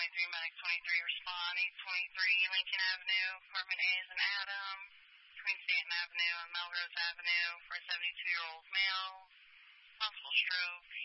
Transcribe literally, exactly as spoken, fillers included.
twenty-three, Medic twenty-three, respond. eight twenty-three Lincoln Avenue, apartment A is an Adam, between Stanton Avenue and Melrose Avenue for a seventy-two-year-old male, possible stroke.